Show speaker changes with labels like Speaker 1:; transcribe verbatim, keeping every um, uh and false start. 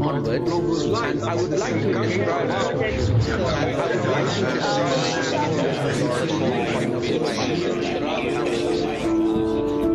Speaker 1: onwards, and I would like to describe and I would like to describe point of view.